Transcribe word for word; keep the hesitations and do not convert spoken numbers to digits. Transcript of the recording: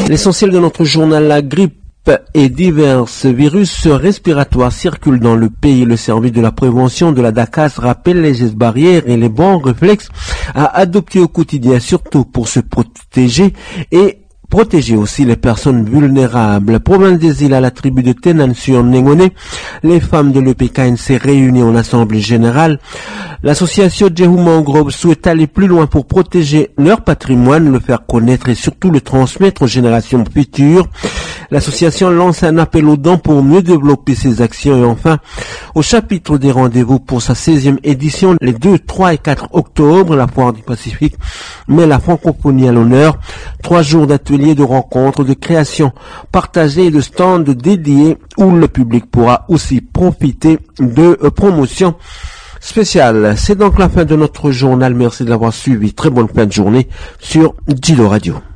L'essentiel de notre journal, la grippe et divers virus respiratoires circulent dans le pays. Le service de la prévention de la D A C A S rappelle les gestes barrières et les bons réflexes à adopter au quotidien, surtout pour se protéger et protéger aussi les personnes vulnérables. Province des îles, à la tribu de Tenan-sur-Nengone, les femmes de l'E P K N s'est réunies en assemblée générale. L'association Djehou Mangrove souhaite aller plus loin pour protéger leur patrimoine, le faire connaître et surtout le transmettre aux générations futures. L'association lance un appel aux dons pour mieux développer ses actions. Et enfin, au chapitre des rendez-vous pour sa seizième édition, les deux, trois et quatre octobre, la Foire du Pacifique met la francophonie à l'honneur. Trois jours d'ateliers, de rencontres, de création partagées et de stands dédiés où le public pourra aussi profiter de promotions spéciales. C'est donc la fin de notre journal. Merci de l'avoir suivi. Très bonne fin de journée sur Djilo Radio.